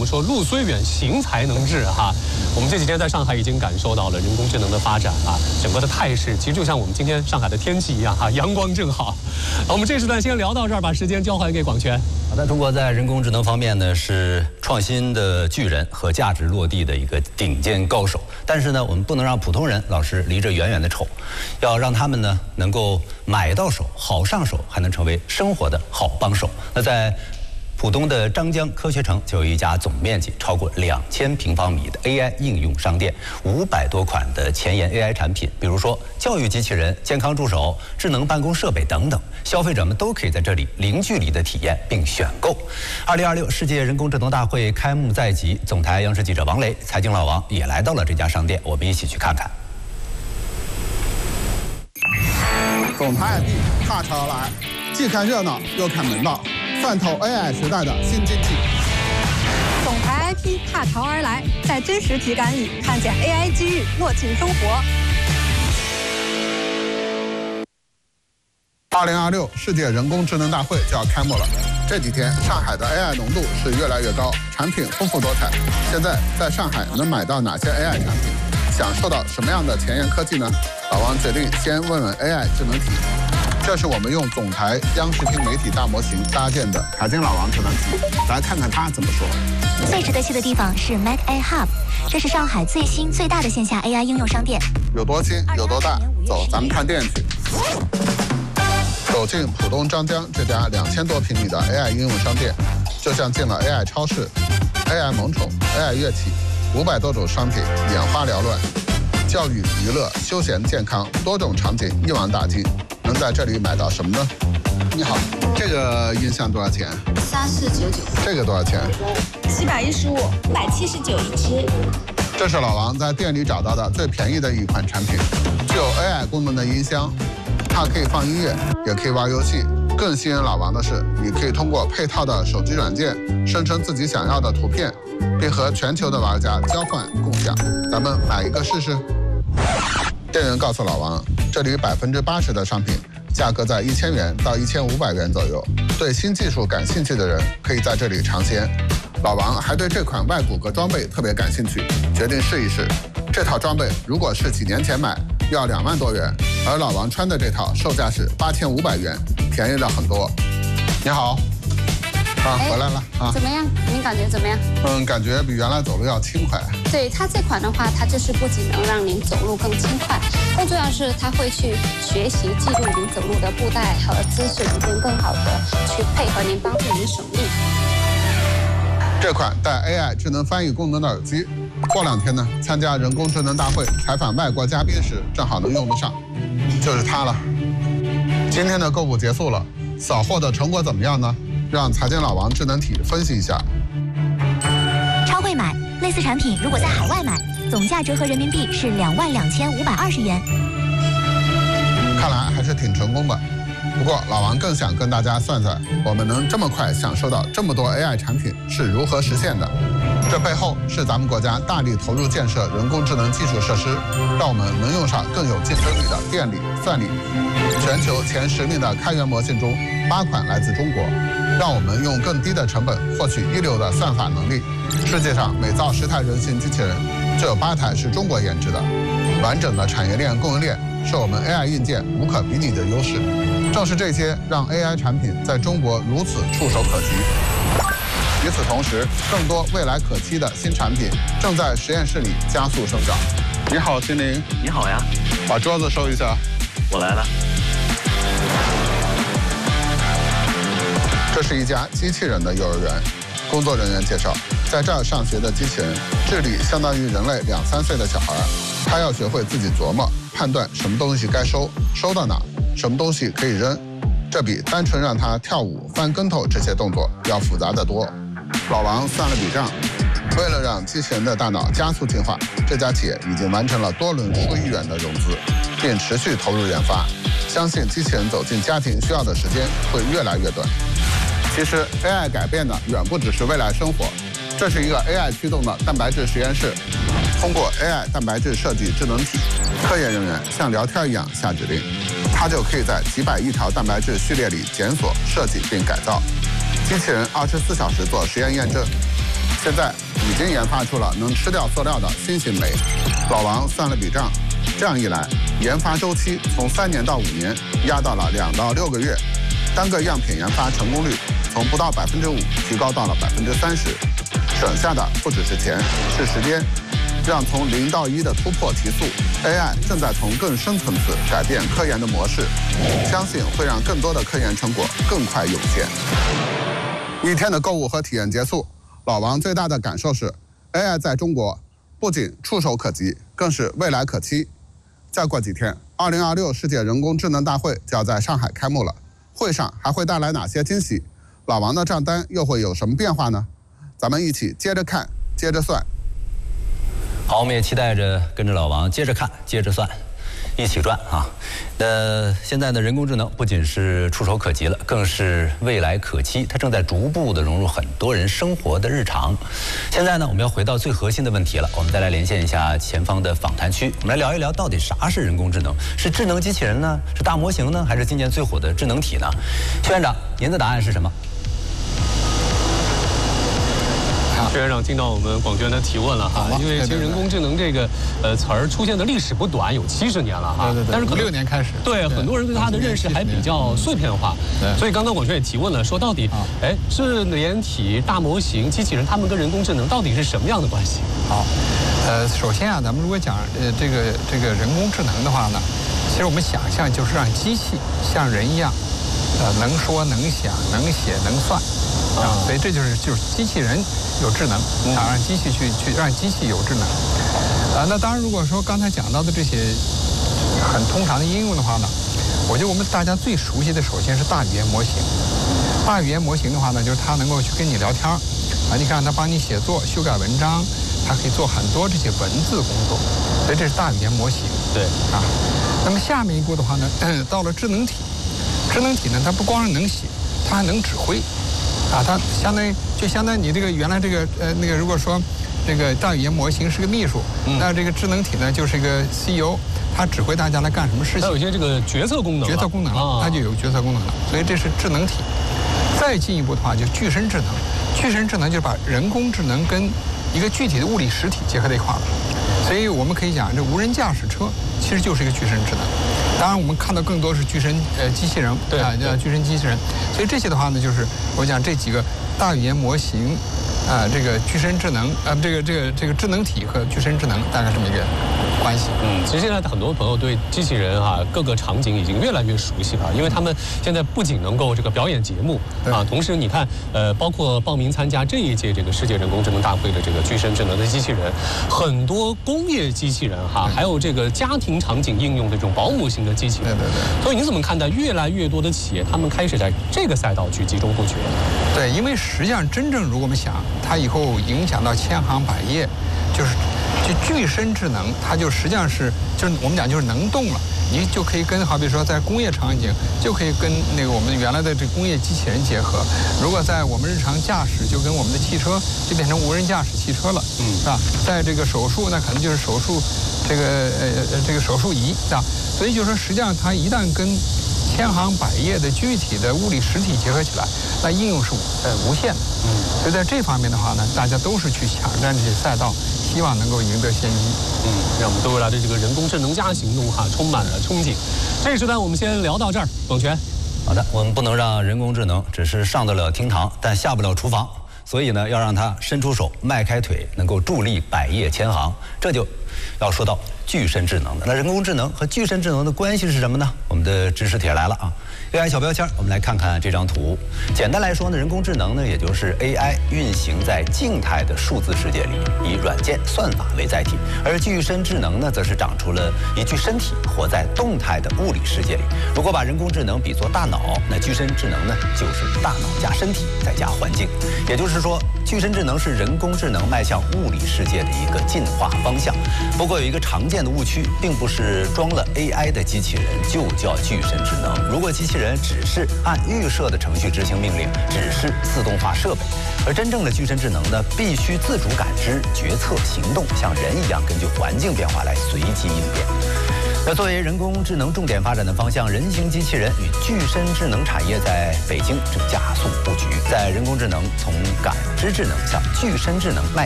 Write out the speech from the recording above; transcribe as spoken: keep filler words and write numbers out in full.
说路虽远，行才能至哈。我们这几天在上海已经感受到了人工智能的发展啊，整个的态势其实就像我们今天上海的天气一样哈，阳光正好。我们这时段先聊到这儿，把时间交还给广泉。 好的，中国在人工智能方面呢是创新的巨人和价值落地的一个顶尖高手，但是呢，我们不能让普通人老是离着远远的瞅，要让他们呢能够买到手，好上手，还能成为生活的好帮手。那在浦东的张江科学城就有一家总面积超过两千平方米的 A I 应用商店，五百多款的前沿 A I 产品，比如说教育机器人、健康助手、智能办公设备等等，消费者们都可以在这里零距离的体验并选购。二零二六世界人工智能大会开幕在即，总台央视记者王雷、财经老王也来到了这家商店，我们一起去看看。 总台 I P 踏潮而来，既看热闹又看门道。泛透 A I 时代的新经济， 总台 I P 踏潮而来，在真实体感里看见 A I 机遇落进生活。 二零二六世界人工智能大会就要开幕了，这几天上海的 A I 浓度是越来越高，产品丰富多彩。现在在上海能买到哪些 A I 产品，享受到什么样的前沿科技呢？老王决定先问问 A I 智能体。这是我们用总台央视听媒体大模型搭建的财经老王智能体，来看看他怎么说。 最值得去的地方是 Mac A Hub， 这是上海最新最大的线下 A I 应用商店。 有多新有多大？走，咱们看店去。走进浦东张江这家两千多平米的 A I 应用商店，就像进了 A I 超市。A I 萌宠、A I 乐器，五百多种商品，眼花缭乱。教育、娱乐、休闲、健康，多种场景一网打尽。能在这里买到什么呢？你好，这个音箱多少钱？ 三四九九。 这个多少钱？ 七百一十五，五百七十九一只。 这是老王在店里找到的最便宜的一款产品，具有 A I 功能的音箱，它可以放音乐，也可以玩游戏。更吸引老王的是，你可以通过配套的手机软件生成自己想要的图片，并和全球的玩家交换共享。咱们买一个试试。店员告诉老王，这里百分之八十的商品价格在一千元到一千五百元左右。对新技术感兴趣的人可以在这里尝鲜。老王还对这款外骨骼装备特别感兴趣，决定试一试。这套装备如果是几年前买，要两万多元，而老王穿的这套售价是八千五百元，便宜了很多。你好。啊，回来了啊！ 怎么样？您感觉怎么样？ 嗯，感觉比原来走路要轻快。 对，它这款的话，它就是不仅能让您走路更轻快，更重要是它会去学习记录您走路的步态和姿势，以便更好的去配合您，帮助您省力。 这款带 A I 智能翻译功能的耳机，过两天呢，参加人工智能大会采访外国嘉宾时，正好能用得上，就是它了。今天的购物结束了，扫货的成果怎么样呢？让财经老王智能体分析一下。 超会买，类似产品如果在海外买，总价折合人民币是两万两千五百二十元。 看来还是挺成功的。不过老王更想跟大家算算，我们能这么快享受到这么多 A I 产品是如何实现的？这背后是咱们国家大力投入建设人工智能基础设施，让我们能用上更有竞争力的电力、算力。全球前十名的开源模型中，八款来自中国，让我们用更低的成本获取一流的算法能力。世界上每造十台人形机器人，就有八台是中国研制的。完整的产业链供应链是我们 A I 硬件无可比拟的优势。正是这些让 A I 产品在中国如此触手可及。与此同时，更多未来可期的新产品正在实验室里加速生长。你好，心灵。 你好呀。 把桌子收一下。 我来了。 这是一家机器人的幼儿园，工作人员介绍，在这儿上学的机器人智力相当于人类两三岁的小孩，他要学会自己琢磨、判断什么东西该收，收到哪，什么东西可以扔。这比单纯让他跳舞、翻跟头这些动作要复杂得多。老王算了笔账，为了让机器人的大脑加速进化，这家企业已经完成了多轮数亿元的融资，并持续投入研发。相信机器人走进家庭需要的时间会越来越短。其实 A I 改变的远不只是未来生活，这是一个 A I 驱动的蛋白质实验室。通过 A I 蛋白质设计智能体，科研人员像聊天一样下指令，它就可以在几百亿条蛋白质序列里检索、设计并改造。机器人二十四小时做实验验证， 现在已经研发出了能吃掉塑料的新型酶。老王算了笔账，这样一来，研发周期从三年到五年压到了两到六个月，单个样品研发成功率从不到百分之五提高到了百分之三十，省下的不只是钱，是时间。让从零到一的突破提速 ，A I 正在从更深层次改变科研的模式，相信会让更多的科研成果更快涌现。一天的购物和体验结束，老王最大的感受是 ，A I 在中国不仅触手可及，更是未来可期。再过几天，二零二六世界人工智能大会就要在上海开幕了，会上还会带来哪些惊喜？老王的账单又会有什么变化呢？咱们一起接着看，接着算。 好，我们也期待着跟着老王接着看，接着算，一起赚啊！那现在呢，人工智能不仅是触手可及了，更是未来可期，它正在逐步的融入很多人生活的日常。现在呢，我们要回到最核心的问题了，我们再来连线一下前方的访谈区，我们来聊一聊到底啥是人工智能？是智能机器人呢？是大模型呢？还是今年最火的智能体呢？薛院长，您的答案是什么？ 薛院长听到我们广娟的提问了哈，因为其实人工智能这个呃词儿出现的历史不短，有七十年了哈。 对对对。 但是可能六年开始。 对，很多人对它的认识还比较碎片化。对。所以刚刚广娟也提问了，说到底，哎，智联体、大模型、机器人，他们跟人工智能到底是什么样的关系？ 好，呃，首先啊，咱们如果讲呃这个这个人工智能的话呢，其实我们想象就是让机器像人一样，呃，能说能想能写能算。啊，所以这就是就是机器人有智能啊，让机器去去让机器有智能，啊，那当然如果说刚才讲到的这些很通常的应用的话呢，我觉得我们大家最熟悉的首先是大语言模型。大语言模型的话呢，就是它能够去跟你聊天啊，你看它帮你写作、修改文章，它可以做很多这些文字工作，所以这是大语言模型。 对啊，那么下面一步的话呢，到了智能体，智能体呢，它不光是能写，它还能指挥。啊，它相当于就相当于你这个原来这个呃那个，如果说这个大语言模型是个秘书，嗯、那这个智能体呢就是一个 C E O， 他指挥大家来干什么事情。 它有一些这个决策功能。 决策功能了，啊、它就有决策功能了。所以这是智能体。再进一步的话，就具身智能。具身智能就是把人工智能跟一个具体的物理实体结合在一块了。所以我们可以讲，这无人驾驶车其实就是一个具身智能。当然，我们看到更多是具身呃机器人， 对啊，叫具身机器人。所以这些的话呢，就是我讲这几个大语言模型，啊，这个具身智能，啊，这个这个这个智能体和具身智能大概这么一个关系。 嗯，其实现在很多朋友对机器人哈、啊、各个场景已经越来越熟悉了，因为他们现在不仅能够这个表演节目啊，同时你看呃，包括报名参加这一届这个世界人工智能大会的这个具身智能的机器人，很多工业机器人哈、啊，还有这个家庭场景应用的这种保姆型的机器人。 对对对。 所以你怎么看待越来越多的企业他们开始在这个赛道去集中布局？ 对，因为实际上真正如果我们想，它以后影响到千行百业，就是就具身智能，它就实际上是就是我们讲就是能动了，你就可以跟好比说在工业场景就可以跟那个我们原来的这工业机器人结合，如果在我们日常驾驶就跟我们的汽车就变成无人驾驶汽车了，嗯，是吧？在这个手术那可能就是手术这个呃这个手术仪，是吧？所以就是说实际上它一旦跟千行百业的具体的物理实体结合起来，那应用是呃无限的。嗯，所以在这方面的话呢，大家都是去抢占这些赛道，希望能够赢得先机。 嗯，让我们对未来的这个人工智能加行动哈充满了憧憬。这一时段我们先聊到这儿，广泉。 好的，我们不能让人工智能只是上得了厅堂，但下不了厨房。所以呢，要让它伸出手、迈开腿，能够助力百业千行。这就要说到具身智能的。那人工智能和具身智能的关系是什么呢？我们的知识帖来了啊 ！A I 小标签，我们来看看这张图。简单来说呢，人工智能呢，也就是 A I 运行在静态的数字世界里，以软件算法为载体；而具身智能呢，则是长出了一具身体，活在动态的物理世界里。如果把人工智能比作大脑，那具身智能呢，就是大脑加身体再加环境。也就是说，具身智能是人工智能迈向物理世界的一个进化方向。不过有一个常见的误区，并不是装了 A I 的机器人就叫具身智能。如果机器人只是按预设的程序执行命令，只是自动化设备，而真正的具身智能呢，必须自主感知、决策、行动，像人一样根据环境变化来随机应变。 那作为人工智能重点发展的方向，人形机器人与具身智能产业在北京正加速布局。在人工智能从感知智能向具身智能迈